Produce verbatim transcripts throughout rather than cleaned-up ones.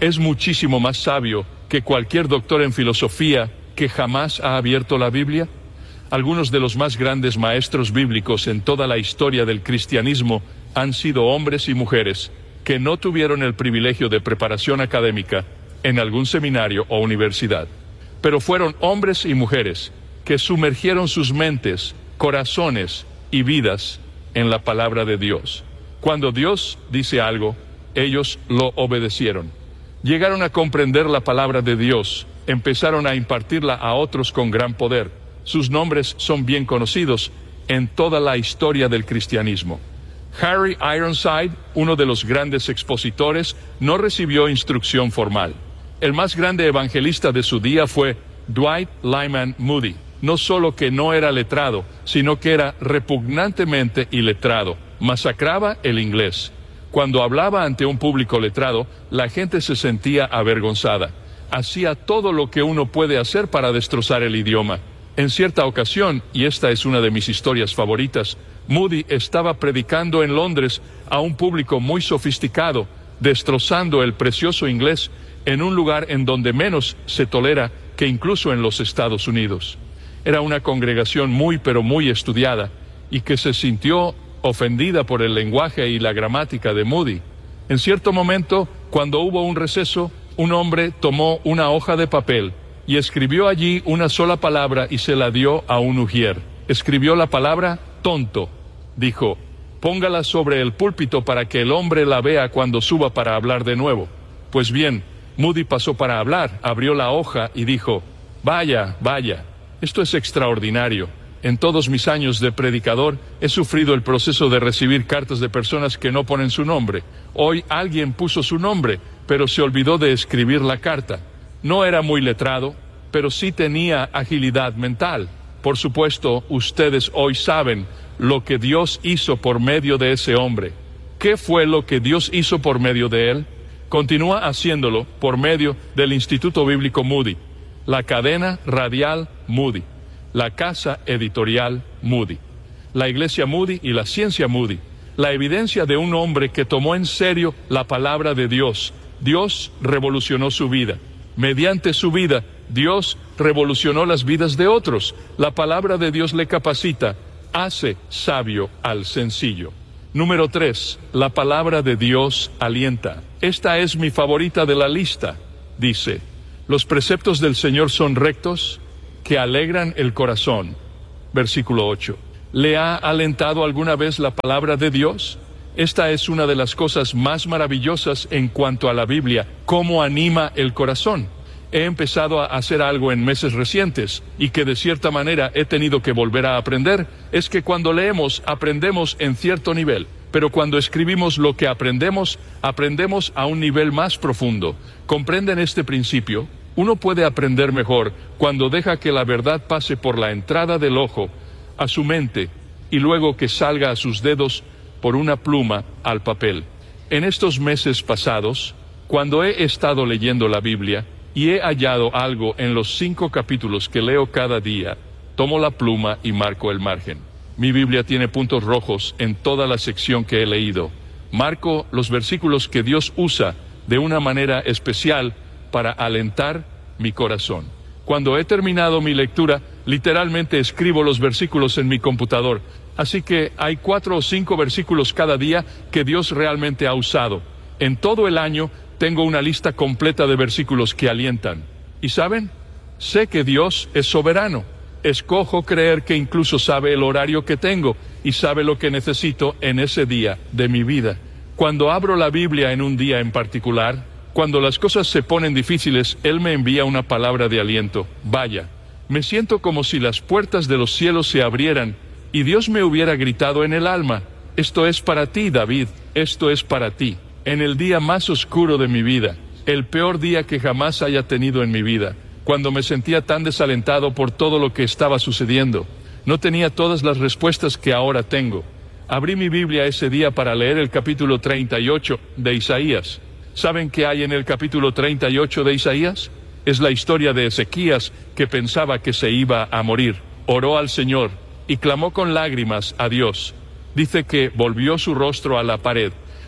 es muchísimo más sabio que cualquier doctor en filosofía que jamás ha abierto la Biblia? Algunos de los más grandes maestros bíblicos en toda la historia del cristianismo han sido hombres y mujeres que no tuvieron el privilegio de preparación académica en algún seminario o universidad, pero fueron hombres y mujeres que sumergieron sus mentes, corazones y vidas en la palabra de Dios. Cuando Dios dice algo, ellos lo obedecieron. Llegaron a comprender la palabra de Dios, empezaron a impartirla a otros con gran poder. Sus nombres son bien conocidos en toda la historia del cristianismo. Harry Ironside, uno de los grandes expositores, no recibió instrucción formal. El más grande evangelista de su día fue Dwight Lyman Moody. No solo que no era letrado, sino que era repugnantemente iletrado. Masacraba el inglés. Cuando hablaba ante un público letrado, la gente se sentía avergonzada. Hacía todo lo que uno puede hacer para destrozar el idioma. En cierta ocasión, y esta es una de mis historias favoritas, Moody estaba predicando en Londres a un público muy sofisticado, destrozando el precioso inglés en un lugar en donde menos se tolera que incluso en los Estados Unidos. Era una congregación muy pero muy estudiada y que se sintió ofendida por el lenguaje y la gramática de Moody. En cierto momento, cuando hubo un receso, un hombre tomó una hoja de papel y escribió allí una sola palabra y se la dio a un ujier. Escribió la palabra tonto. Dijo, póngala sobre el púlpito para que el hombre la vea cuando suba para hablar de nuevo. Pues bien, Moody pasó para hablar, abrió la hoja y dijo, vaya, vaya, esto es extraordinario. En todos mis años de predicador he sufrido el proceso de recibir cartas de personas que no ponen su nombre. Hoy alguien puso su nombre, pero se olvidó de escribir la carta. No era muy letrado, pero sí tenía agilidad mental. Por supuesto, ustedes hoy saben lo que Dios hizo por medio de ese hombre. ¿Qué fue lo que Dios hizo por medio de él? Continúa haciéndolo por medio del Instituto Bíblico Moody, la cadena radial Moody, la casa editorial Moody, la iglesia Moody y la ciencia Moody. La evidencia de un hombre que tomó en serio la palabra de Dios. Dios revolucionó su vida. Mediante su vida, Dios revolucionó las vidas de otros. La palabra de Dios le capacita, hace sabio al sencillo. Número tres, la palabra de Dios alienta. Esta es mi favorita de la lista. Dice, los preceptos del Señor son rectos, que alegran el corazón. Versículo ocho. ¿Le ha alentado alguna vez la palabra de Dios? Esta es una de las cosas más maravillosas en cuanto a la Biblia, cómo anima el corazón. He empezado a hacer algo en meses recientes y que de cierta manera he tenido que volver a aprender, es que cuando leemos aprendemos en cierto nivel, pero cuando escribimos lo que aprendemos, aprendemos a un nivel más profundo. ¿Comprenden este principio? Uno puede aprender mejor cuando deja que la verdad pase por la entrada del ojo a su mente y luego que salga a sus dedos por una pluma al papel. En estos meses pasados, cuando he estado leyendo la Biblia y he hallado algo en los cinco capítulos que leo cada día, tomo la pluma y marco el margen. Mi Biblia tiene puntos rojos en toda la sección que he leído. Marco los versículos que Dios usa de una manera especial para alentar mi corazón. Cuando he terminado mi lectura, literalmente escribo los versículos en mi computador. Así que hay cuatro o cinco versículos cada día que Dios realmente ha usado. En todo el año tengo una lista completa de versículos que alientan. ¿Y saben? Sé que Dios es soberano. Escojo creer que incluso sabe el horario que tengo y sabe lo que necesito en ese día de mi vida. Cuando abro la Biblia en un día en particular, cuando las cosas se ponen difíciles, Él me envía una palabra de aliento. Vaya, me siento como si las puertas de los cielos se abrieran y Dios me hubiera gritado en el alma, esto es para ti, David, esto es para ti. En el día más oscuro de mi vida, el peor día que jamás haya tenido en mi vida, cuando me sentía tan desalentado por todo lo que estaba sucediendo, no tenía todas las respuestas que ahora tengo. Abrí mi Biblia ese día para leer el capítulo treinta y ocho de Isaías. ¿Saben qué hay en el capítulo treinta y ocho de Isaías? Es la historia de Ezequías que pensaba que se iba a morir. Oró al Señor y clamó con lágrimas a Dios. Dice que volvió su rostro a la pared.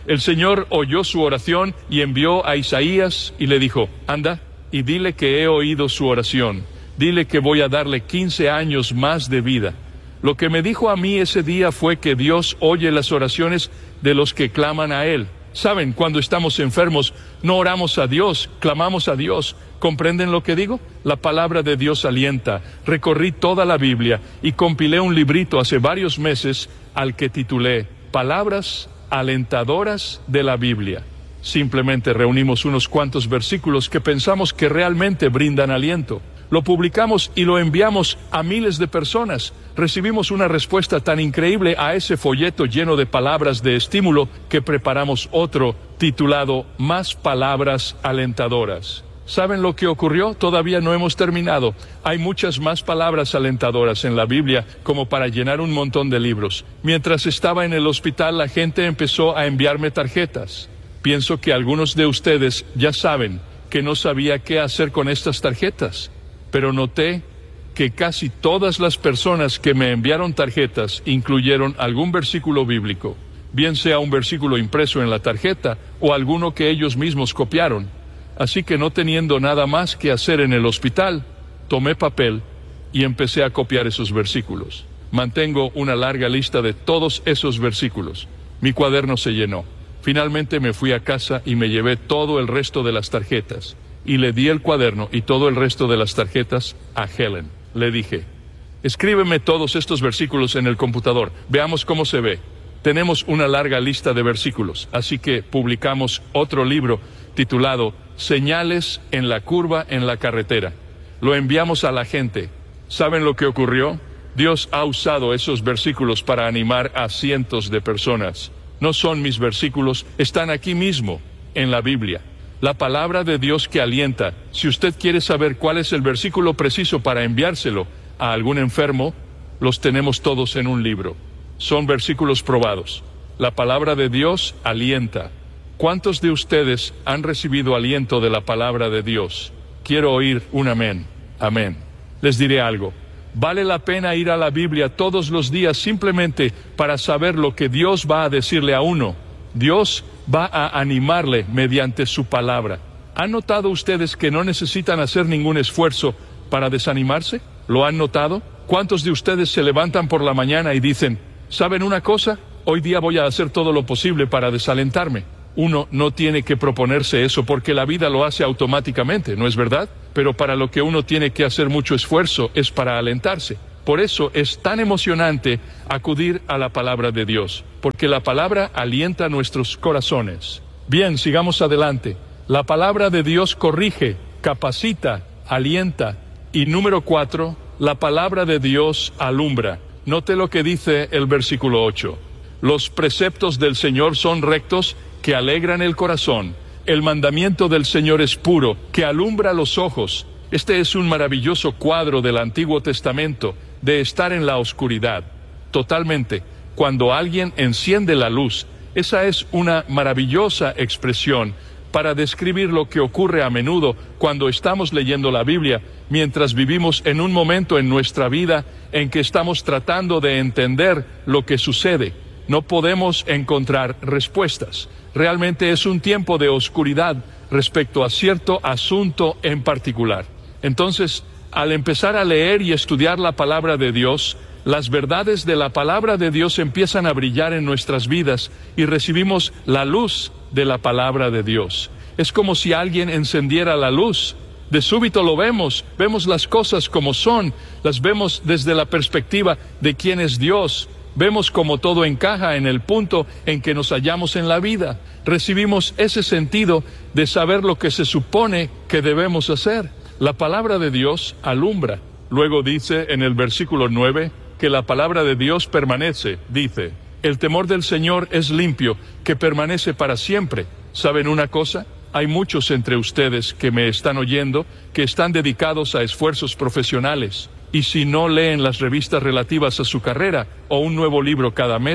El Señor oyó su oración y envió a Isaías y le dijo, anda y dile que he oído su oración. Dile que voy a darle quince años más de vida. Lo que me dijo a mí ese día fue que Dios oye las oraciones de los que claman a Él. Saben, cuando estamos enfermos, no oramos a Dios, clamamos a Dios. ¿Comprenden lo que digo? La palabra de Dios alienta. Recorrí toda la Biblia y compilé un librito hace varios meses al que titulé Palabras alentadoras de la Biblia. Simplemente reunimos unos cuantos versículos que pensamos que realmente brindan aliento. Lo publicamos y lo enviamos a miles de personas. Recibimos una respuesta tan increíble a ese folleto lleno de palabras de estímulo que preparamos otro titulado Más palabras alentadoras. ¿Saben lo que ocurrió? Todavía no hemos terminado. Hay muchas más palabras alentadoras en la Biblia como para llenar un montón de libros. Mientras estaba en el hospital, la gente empezó a enviarme tarjetas. Pienso que algunos de ustedes ya saben que no sabía qué hacer con estas tarjetas. Pero noté que casi todas las personas que me enviaron tarjetas incluyeron algún versículo bíblico, bien sea un versículo impreso en la tarjeta o alguno que ellos mismos copiaron. Así que no teniendo nada más que hacer en el hospital, tomé papel y empecé a copiar esos versículos. Mantengo una larga lista de todos esos versículos. Mi cuaderno se llenó. Finalmente me fui a casa y me llevé todo el resto de las tarjetas. Y le di el cuaderno y todo el resto de las tarjetas a Helen. Le dije, escríbeme todos estos versículos en el computador, veamos cómo se ve. Tenemos una larga lista de versículos, así que publicamos otro libro titulado Señales en la curva en la carretera. Lo enviamos a la gente. ¿Saben lo que ocurrió? Dios ha usado esos versículos para animar a cientos de personas. No son mis versículos, están aquí mismo, en la Biblia. La palabra de Dios que alienta. Si usted quiere saber cuál es el versículo preciso para enviárselo a algún enfermo, los tenemos todos en un libro. Son versículos probados. La palabra de Dios alienta. ¿Cuántos de ustedes han recibido aliento de la palabra de Dios? Quiero oír un amén. Amén. Les diré algo. Vale la pena ir a la Biblia todos los días simplemente para saber lo que Dios va a decirle a uno. Dios va a animarle mediante su palabra. ¿Han notado ustedes que no necesitan hacer ningún esfuerzo para desanimarse? ¿Lo han notado? ¿Cuántos de ustedes se levantan por la mañana y dicen, ¿saben una cosa? Hoy día voy a hacer todo lo posible para desalentarme. Uno no tiene que proponerse eso porque la vida lo hace automáticamente, ¿no es verdad? Pero para lo que uno tiene que hacer mucho esfuerzo es para alentarse. Por eso es tan emocionante acudir a la palabra de Dios, porque la palabra alienta nuestros corazones. Bien, sigamos adelante. La palabra de Dios corrige, capacita, alienta. Y número cuatro, la palabra de Dios alumbra. Note lo que dice el versículo ocho. Los preceptos del Señor son rectos, que alegran el corazón. El mandamiento del Señor es puro, que alumbra los ojos. Este es un maravilloso cuadro del Antiguo Testamento, de estar en la oscuridad. Totalmente. Cuando alguien enciende la luz, esa es una maravillosa expresión para describir lo que ocurre a menudo cuando estamos leyendo la Biblia, mientras vivimos en un momento en nuestra vida en que estamos tratando de entender lo que sucede. No podemos encontrar respuestas. Realmente es un tiempo de oscuridad respecto a cierto asunto en particular. Entonces, al empezar a leer y estudiar la palabra de Dios, las verdades de la palabra de Dios empiezan a brillar en nuestras vidas y recibimos la luz de la palabra de Dios. Es como si alguien encendiera la luz. De súbito lo vemos, vemos las cosas como son, las vemos desde la perspectiva de quién es Dios. Vemos cómo todo encaja en el punto en que nos hallamos en la vida. Recibimos ese sentido de saber lo que se supone que debemos hacer. La palabra de Dios alumbra. Luego dice en el versículo nueve que la palabra de Dios permanece. Dice, el temor del Señor es limpio, que permanece para siempre. ¿Saben una cosa? Hay muchos entre ustedes que me están oyendo que están dedicados a esfuerzos profesionales. Y si no leen las revistas relativas a su carrera o un nuevo libro cada mes,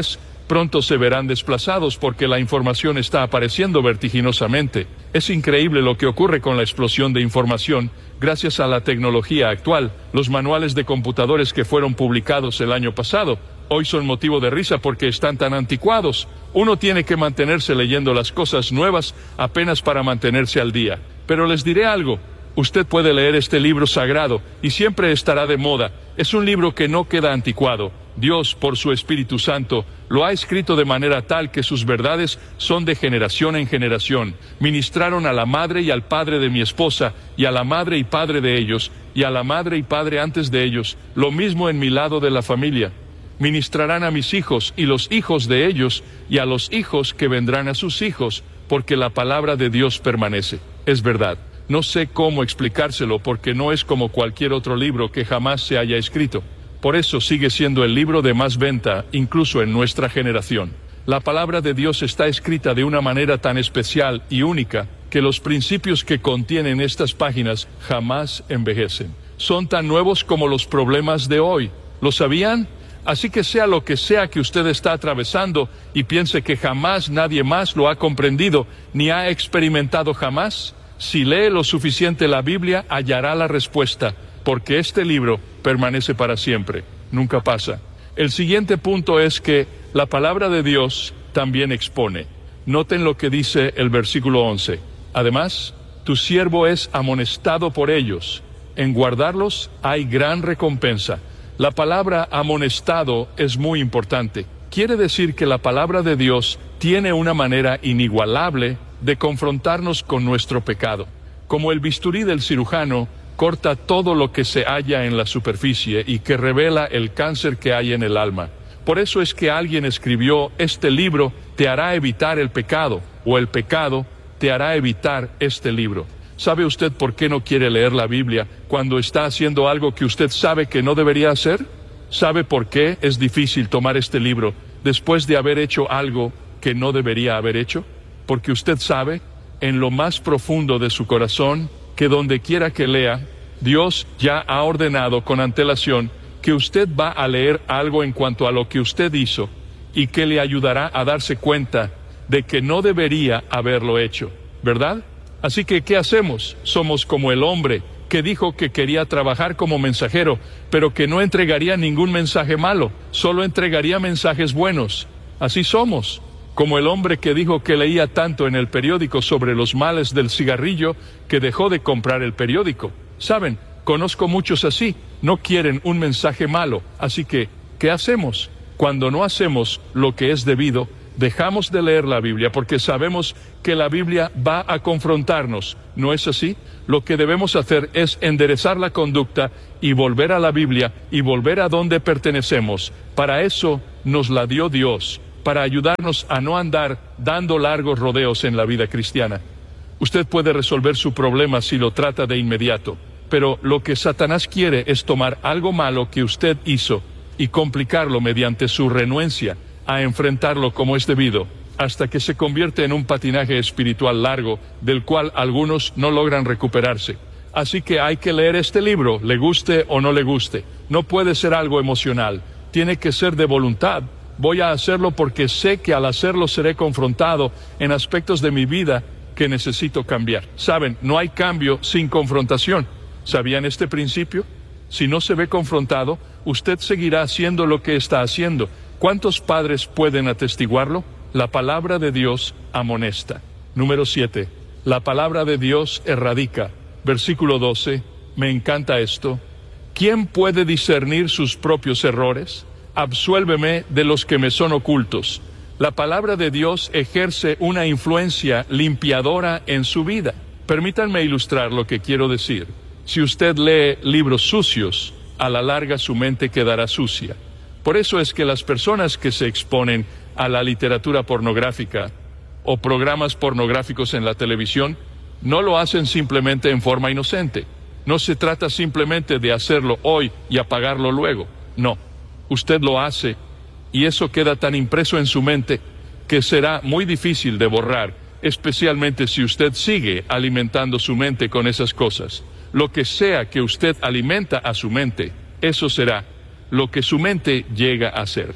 pronto se verán desplazados porque la información está apareciendo vertiginosamente. Es increíble lo que ocurre con la explosión de información gracias a la tecnología actual. Los manuales de computadores que fueron publicados el año pasado hoy son motivo de risa porque están tan anticuados. Uno tiene que mantenerse leyendo las cosas nuevas apenas para mantenerse al día. Pero les diré algo. Usted puede leer este libro sagrado y siempre estará de moda. Es un libro que no queda anticuado. Dios, por su Espíritu Santo, lo ha escrito de manera tal que sus verdades son de generación en generación. Ministraron a la madre y al padre de mi esposa, y a la madre y padre de ellos, y a la madre y padre antes de ellos, lo mismo en mi lado de la familia. Ministrarán a mis hijos y los hijos de ellos, y a los hijos que vendrán a sus hijos, porque la palabra de Dios permanece. Es verdad. No sé cómo explicárselo porque no es como cualquier otro libro que jamás se haya escrito. Por eso sigue siendo el libro de más venta, incluso en nuestra generación. La palabra de Dios está escrita de una manera tan especial y única que los principios que contienen estas páginas jamás envejecen. Son tan nuevos como los problemas de hoy. ¿Lo sabían? Así que sea lo que sea que usted está atravesando y piense que jamás nadie más lo ha comprendido ni ha experimentado jamás, si lee lo suficiente la Biblia, hallará la respuesta, porque este libro permanece para siempre, nunca pasa. El siguiente punto es que la palabra de Dios también expone. Noten lo que dice el versículo once. Además, tu siervo es amonestado por ellos. En guardarlos hay gran recompensa. La palabra amonestado es muy importante. Quiere decir que la palabra de Dios tiene una manera inigualable de confrontarnos con nuestro pecado. Como el bisturí del cirujano corta todo lo que se halla en la superficie y que revela el cáncer que hay en el alma. Por eso es que alguien escribió, este libro te hará evitar el pecado, o el pecado te hará evitar este libro. ¿Sabe usted por qué no quiere leer la Biblia cuando está haciendo algo que usted sabe que no debería hacer? ¿Sabe por qué es difícil tomar este libro después de haber hecho algo que no debería haber hecho? Porque usted sabe, en lo más profundo de su corazón, que donde quiera que lea, Dios ya ha ordenado con antelación que usted va a leer algo en cuanto a lo que usted hizo y que le ayudará a darse cuenta de que no debería haberlo hecho, ¿verdad? Así que, ¿qué hacemos? Somos como el hombre que dijo que quería trabajar como mensajero, pero que no entregaría ningún mensaje malo, solo entregaría mensajes buenos. Así somos. Como el hombre que dijo que leía tanto en el periódico sobre los males del cigarrillo que dejó de comprar el periódico. Saben, conozco muchos así, no quieren un mensaje malo, así que, ¿qué hacemos? Cuando no hacemos lo que es debido, dejamos de leer la Biblia porque sabemos que la Biblia va a confrontarnos, ¿no es así? Lo que debemos hacer es enderezar la conducta y volver a la Biblia y volver a donde pertenecemos. Para eso nos la dio Dios, para ayudarnos a no andar dando largos rodeos en la vida cristiana. Usted puede resolver su problema si lo trata de inmediato, pero lo que Satanás quiere es tomar algo malo que usted hizo y complicarlo mediante su renuencia a enfrentarlo como es debido, hasta que se convierte en un patinaje espiritual largo, del cual algunos no logran recuperarse. Así que hay que leer este libro, le guste o no le guste. No puede ser algo emocional, tiene que ser de voluntad. Voy a hacerlo porque sé que al hacerlo seré confrontado en aspectos de mi vida que necesito cambiar. Saben, no hay cambio sin confrontación. ¿Sabían este principio? Si no se ve confrontado, usted seguirá haciendo lo que está haciendo. ¿Cuántos padres pueden atestiguarlo? La palabra de Dios amonesta. Número siete. La palabra de Dios erradica. Versículo doce. Me encanta esto. ¿Quién puede discernir sus propios errores? Absuélveme de los que me son ocultos. La palabra de Dios ejerce una influencia limpiadora en su vida. Permítanme ilustrar lo que quiero decir. Si usted lee libros sucios, a la larga su mente quedará sucia. Por eso es que las personas que se exponen a la literatura pornográfica o programas pornográficos en la televisión no lo hacen simplemente en forma inocente. No se trata simplemente de hacerlo hoy y apagarlo luego. No. Usted lo hace y eso queda tan impreso en su mente que será muy difícil de borrar, especialmente si usted sigue alimentando su mente con esas cosas. Lo que sea que usted alimenta a su mente, eso será lo que su mente llega a ser.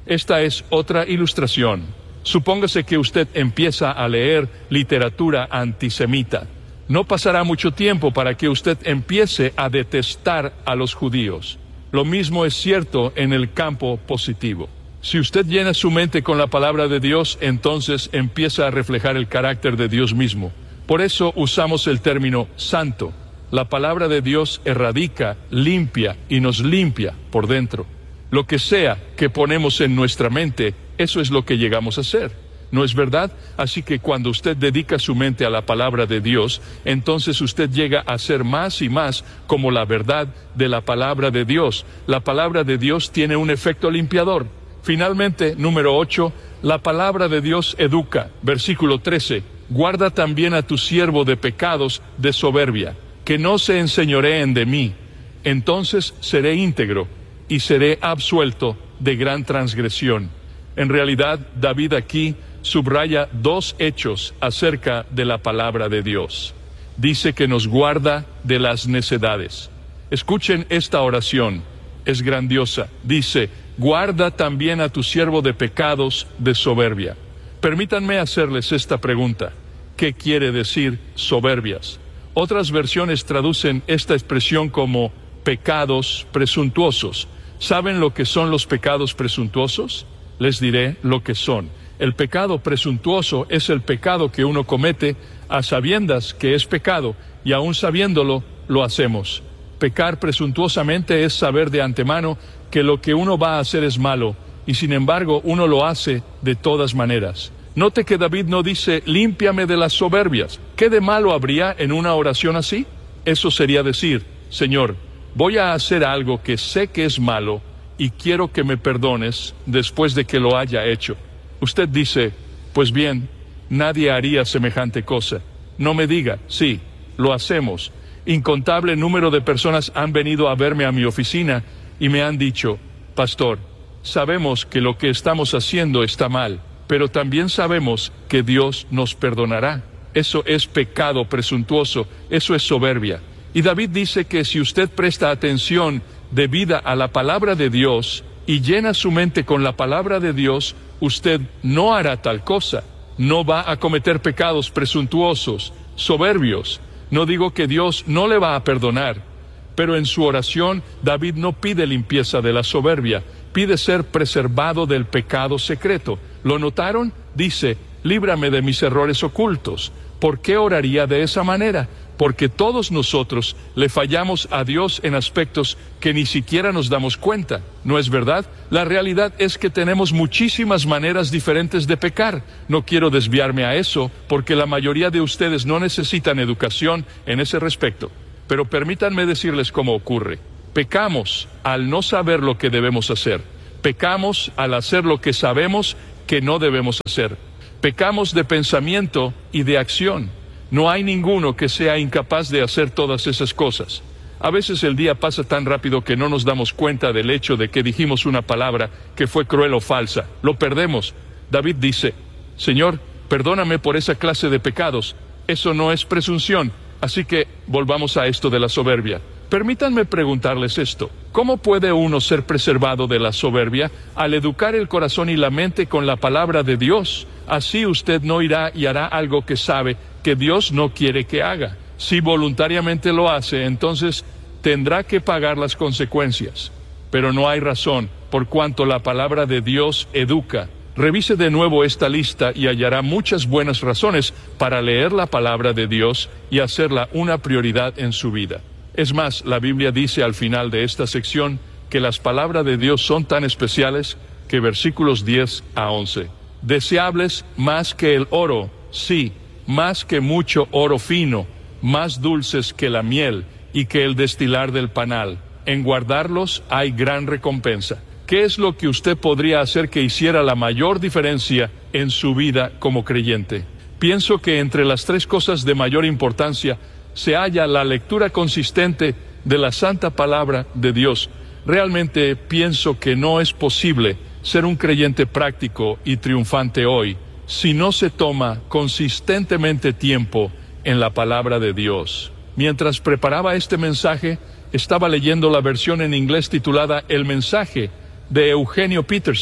Esta es otra ilustración. Supóngase que usted empieza a leer literatura antisemita. No pasará mucho tiempo para que usted empiece a detestar a los judíos. Lo mismo es cierto en el campo positivo. Si usted llena su mente con la palabra de Dios, entonces empieza a reflejar el carácter de Dios mismo. Por eso usamos el término santo. La palabra de Dios erradica, limpia y nos limpia por dentro. Lo que sea que ponemos en nuestra mente, eso es lo que llegamos a ser. ¿No es verdad? Así que cuando usted dedica su mente a la palabra de Dios, entonces usted llega a ser más y más como la verdad de la palabra de Dios. La palabra de Dios tiene un efecto limpiador. Finalmente, número ocho, la palabra de Dios educa. Versículo trece, guarda también a tu siervo de pecados de soberbia, que no se enseñoreen de mí. Entonces seré íntegro y seré absuelto de gran transgresión. En realidad, David aquí subraya dos hechos acerca de la palabra de Dios. Dice que nos guarda de las necedades. Escuchen esta oración, es grandiosa. Dice, guarda también a tu siervo de pecados de soberbia. Permítanme hacerles esta pregunta. ¿Qué quiere decir soberbias? Otras versiones traducen esta expresión como pecados presuntuosos. ¿Saben lo que son los pecados presuntuosos? Les diré lo que son. El pecado presuntuoso es el pecado que uno comete a sabiendas que es pecado, y aún sabiéndolo, lo hacemos. Pecar presuntuosamente es saber de antemano que lo que uno va a hacer es malo, y sin embargo uno lo hace de todas maneras. Note que David no dice, límpiame de las soberbias. ¿Qué de malo habría en una oración así? Eso sería decir, Señor, voy a hacer algo que sé que es malo, y quiero que me perdones después de que lo haya hecho. Usted dice, pues bien, nadie haría semejante cosa. No me diga, sí, lo hacemos. Incontable número de personas han venido a verme a mi oficina y me han dicho, pastor, sabemos que lo que estamos haciendo está mal, pero también sabemos que Dios nos perdonará. Eso es pecado presuntuoso, eso es soberbia. Y David dice que si usted presta atención debida a la palabra de Dios y llena su mente con la palabra de Dios, usted no hará tal cosa. No va a cometer pecados presuntuosos, soberbios. No digo que Dios no le va a perdonar, pero en su oración David no pide limpieza de la soberbia, pide ser preservado del pecado secreto. ¿Lo notaron? Dice, líbrame de mis errores ocultos. ¿Por qué oraría de esa manera? Porque todos nosotros le fallamos a Dios en aspectos que ni siquiera nos damos cuenta, ¿no es verdad? La realidad es que tenemos muchísimas maneras diferentes de pecar. No quiero desviarme a eso, porque la mayoría de ustedes no necesitan educación en ese respecto. Pero permítanme decirles cómo ocurre. Pecamos al no saber lo que debemos hacer. Pecamos al hacer lo que sabemos que no debemos hacer. Pecamos de pensamiento y de acción. No hay ninguno que sea incapaz de hacer todas esas cosas. A veces el día pasa tan rápido que no nos damos cuenta del hecho de que dijimos una palabra que fue cruel o falsa. Lo perdemos. David dice, Señor, perdóname por esa clase de pecados. Eso no es presunción. Así que volvamos a esto de la soberbia. Permítanme preguntarles esto. ¿Cómo puede uno ser preservado de la soberbia? Al educar el corazón y la mente con la palabra de Dios. Así usted no irá y hará algo que sabe que Dios no quiere que haga. Si voluntariamente lo hace, entonces tendrá que pagar las consecuencias. Pero no hay razón, por cuanto la palabra de Dios educa. Revise de nuevo esta lista y hallará muchas buenas razones para leer la palabra de Dios y hacerla una prioridad en su vida. Es más, la Biblia dice al final de esta sección que las palabras de Dios son tan especiales que versículos diez a once. Deseables más que el oro, sí, más que mucho oro fino, más dulces que la miel y que el destilar del panal. En guardarlos hay gran recompensa. ¿Qué es lo que usted podría hacer que hiciera la mayor diferencia en su vida como creyente? Pienso que entre las tres cosas de mayor importancia se halla la lectura consistente de la santa palabra de Dios. Realmente pienso que no es posible ser un creyente práctico y triunfante hoy si no se toma consistentemente tiempo en la palabra de Dios. Mientras preparaba este mensaje, estaba leyendo la versión en inglés titulada El mensaje de Eugenio Peterson,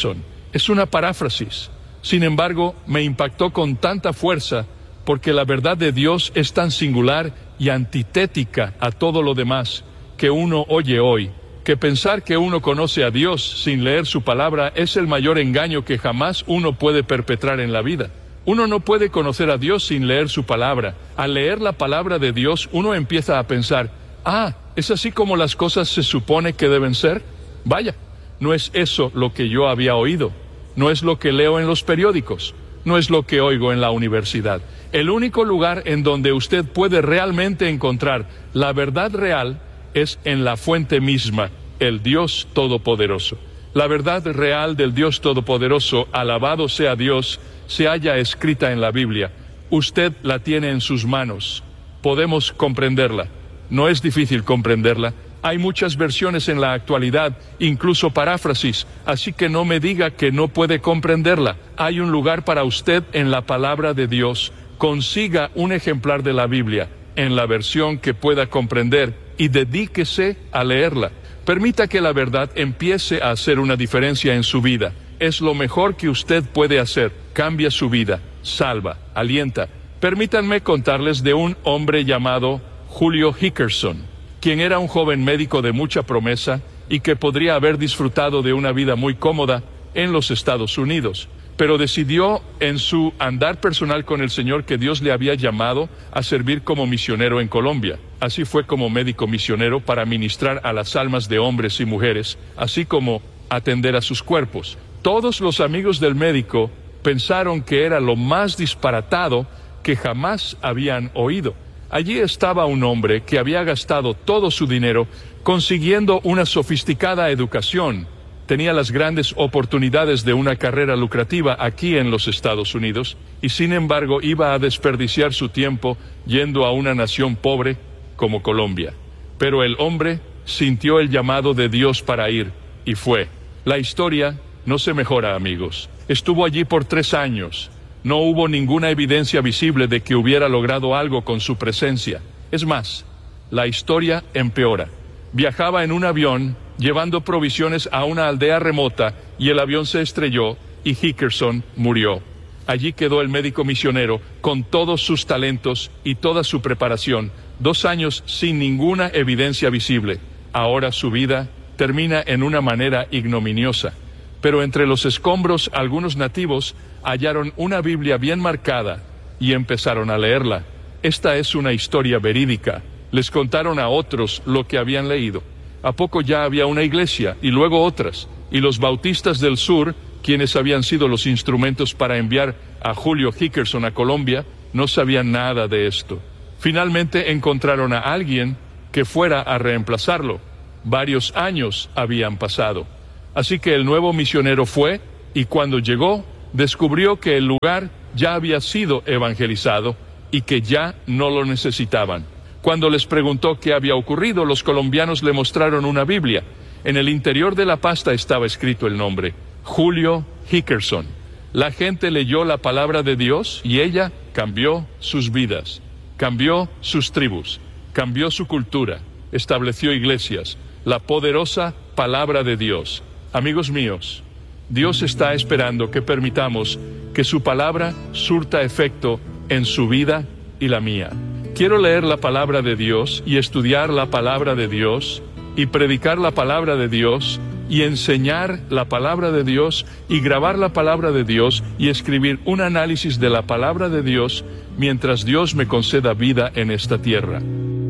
Es una paráfrasis. Sin embargo, me impactó con tanta fuerza porque la verdad de Dios es tan singular y antitética a todo lo demás que uno oye hoy, que pensar que uno conoce a Dios sin leer su palabra es el mayor engaño que jamás uno puede perpetrar en la vida. Uno no puede conocer a Dios sin leer su palabra. Al leer la palabra de Dios, uno empieza a pensar, ah, ¿es así como las cosas se supone que deben ser? Vaya, no es eso lo que yo había oído. No es lo que leo en los periódicos. No es lo que oigo en la universidad. El único lugar en donde usted puede realmente encontrar la verdad real es en la fuente misma, el Dios Todopoderoso. La verdad real del Dios Todopoderoso, alabado sea Dios, se halla escrita en la Biblia. Usted la tiene en sus manos. Podemos comprenderla. No es difícil comprenderla. Hay muchas versiones en la actualidad, incluso paráfrasis, así que no me diga que no puede comprenderla. Hay un lugar para usted en la palabra de Dios. Consiga un ejemplar de la Biblia, en la versión que pueda comprender, y dedíquese a leerla. Permita que la verdad empiece a hacer una diferencia en su vida. Es lo mejor que usted puede hacer. Cambia su vida, salva, alienta. Permítanme contarles de un hombre llamado Julio Hickerson, quien era un joven médico de mucha promesa y que podría haber disfrutado de una vida muy cómoda en los Estados Unidos, pero decidió en su andar personal con el Señor que Dios le había llamado a servir como misionero en Colombia. Así fue como médico misionero para ministrar a las almas de hombres y mujeres, así como atender a sus cuerpos. Todos los amigos del médico pensaron que era lo más disparatado que jamás habían oído. Allí estaba un hombre que había gastado todo su dinero consiguiendo una sofisticada educación. Tenía las grandes oportunidades de una carrera lucrativa aquí en los Estados Unidos y sin embargo iba a desperdiciar su tiempo yendo a una nación pobre como Colombia. Pero el hombre sintió el llamado de Dios para ir y fue. La historia no se mejora, amigos. Estuvo allí por tres años. No hubo ninguna evidencia visible de que hubiera logrado algo con su presencia. Es más, la historia empeora. Viajaba en un avión llevando provisiones a una aldea remota y el avión se estrelló y Hickerson murió. Allí quedó el médico misionero con todos sus talentos y toda su preparación, dos años sin ninguna evidencia visible. Ahora su vida termina en una manera ignominiosa. Pero entre los escombros algunos nativos hallaron una Biblia bien marcada y empezaron a leerla. Esta es una historia verídica. Les contaron a otros lo que habían leído. A poco ya había una iglesia y luego otras, y los bautistas del sur, quienes habían sido los instrumentos para enviar a Julio Hickerson a Colombia, no sabían nada de esto. Finalmente encontraron a alguien que fuera a reemplazarlo. Varios años habían pasado. Así que el nuevo misionero fue, y cuando llegó, descubrió que el lugar ya había sido evangelizado y que ya no lo necesitaban. Cuando les preguntó qué había ocurrido, los colombianos le mostraron una Biblia. En el interior de la pasta estaba escrito el nombre, Julio Hickerson. La gente leyó la palabra de Dios y ella cambió sus vidas, cambió sus tribus, cambió su cultura, estableció iglesias, la poderosa palabra de Dios. Amigos míos, Dios está esperando que permitamos que su palabra surta efecto en su vida y la mía. Quiero leer la palabra de Dios y estudiar la palabra de Dios y predicar la palabra de Dios y enseñar la palabra de Dios y grabar la palabra de Dios y escribir un análisis de la palabra de Dios mientras Dios me conceda vida en esta tierra.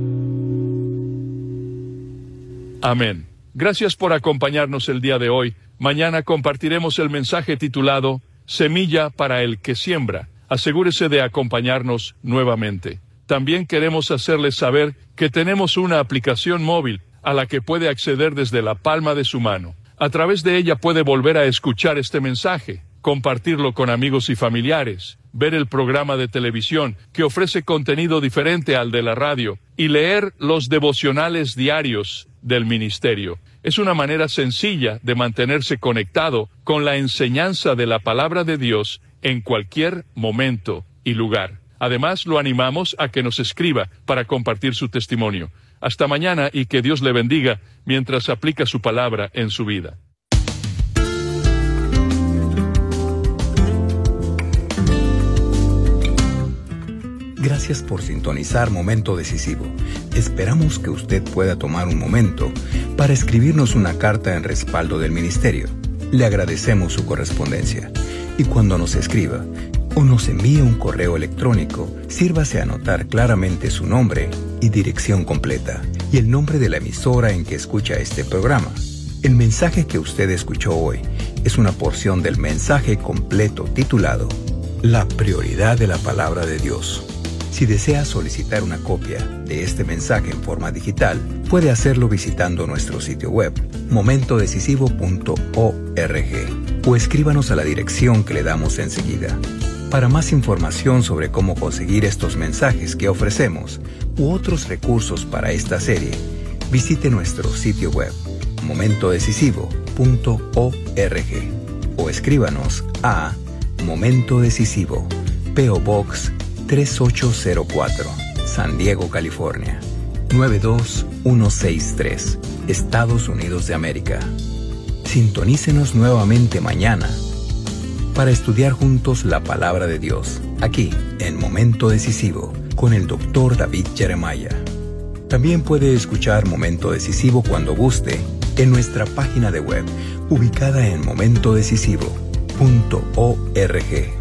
Amén. Gracias por acompañarnos el día de hoy. Mañana compartiremos el mensaje titulado Semilla para el que siembra. Asegúrese de acompañarnos nuevamente. También queremos hacerles saber que tenemos una aplicación móvil a la que puede acceder desde la palma de su mano. A través de ella puede volver a escuchar este mensaje, compartirlo con amigos y familiares, ver el programa de televisión que ofrece contenido diferente al de la radio y leer los devocionales diarios del ministerio. Es una manera sencilla de mantenerse conectado con la enseñanza de la palabra de Dios en cualquier momento y lugar. Además, lo animamos a que nos escriba para compartir su testimonio. Hasta mañana y que Dios le bendiga mientras aplica su palabra en su vida. Gracias por sintonizar Momento Decisivo. Esperamos que usted pueda tomar un momento para escribirnos una carta en respaldo del ministerio. Le agradecemos su correspondencia. Y cuando nos escriba o nos envíe un correo electrónico, sírvase a anotar claramente su nombre y dirección completa y el nombre de la emisora en que escucha este programa. El mensaje que usted escuchó hoy es una porción del mensaje completo titulado La prioridad de la palabra de Dios. Si desea solicitar una copia de este mensaje en forma digital, puede hacerlo visitando nuestro sitio web, momento decisivo punto org, o escríbanos a la dirección que le damos enseguida. Para más información sobre cómo conseguir estos mensajes que ofrecemos u otros recursos para esta serie, visite nuestro sitio web, momento decisivo punto org, o escríbanos a Momento Decisivo, P O Box tres ocho cero cuatro, San Diego, California, nueve dos uno seis tres, Estados Unidos de América. Sintonícenos nuevamente mañana para estudiar juntos la palabra de Dios, aquí en Momento Decisivo, con el doctor David Jeremiah. También puede escuchar Momento Decisivo cuando guste en nuestra página de web, ubicada en momento decisivo punto org.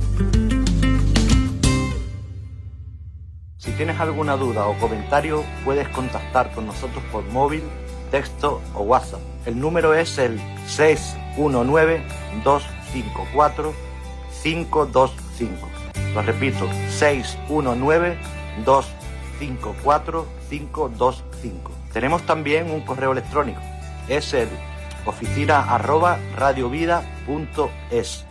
Si tienes alguna duda o comentario, puedes contactar con nosotros por móvil, texto o WhatsApp. El número es el seis uno nueve, dos cinco cuatro, cinco dos cinco. Lo repito, seis uno nueve, dos cinco cuatro, cinco dos cinco. Tenemos también un correo electrónico. Es el oficina arroba radiovida punto es.